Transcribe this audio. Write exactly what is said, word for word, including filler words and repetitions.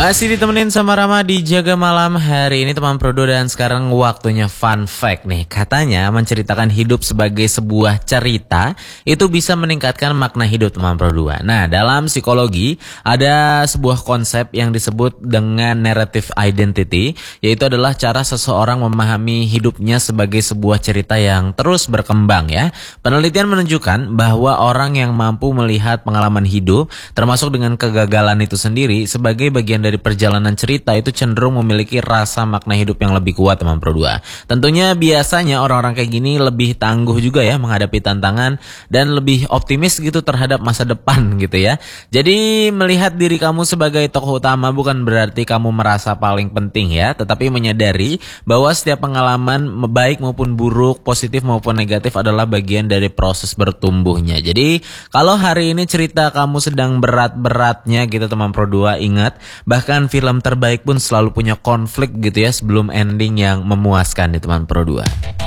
Masih ditemenin sama Rama di Jaga Malam hari ini teman Prodo, dan sekarang waktunya fun fact nih. Katanya menceritakan hidup sebagai sebuah cerita itu bisa meningkatkan makna hidup teman Prodo. Nah, dalam psikologi ada sebuah konsep yang disebut dengan narrative identity, yaitu adalah cara seseorang memahami hidupnya sebagai sebuah cerita yang terus berkembang ya. Penelitian menunjukkan bahwa orang yang mampu melihat pengalaman hidup termasuk dengan kegagalan itu sendiri sebagai bagian dari perjalanan cerita itu cenderung memiliki rasa makna hidup yang lebih kuat teman Pro dua. Tentunya biasanya orang-orang kayak gini lebih tangguh juga ya menghadapi tantangan dan lebih optimis gitu terhadap masa depan gitu ya. Jadi melihat diri kamu sebagai tokoh utama bukan berarti kamu merasa paling penting ya, tetapi menyadari bahwa setiap pengalaman baik maupun buruk, positif maupun negatif adalah bagian dari proses bertumbuhnya. Jadi kalau hari ini cerita kamu sedang berat-beratnya gitu teman Pro dua, ingat bahkan film terbaik pun selalu punya konflik gitu ya sebelum ending yang memuaskan nih teman Pro dua.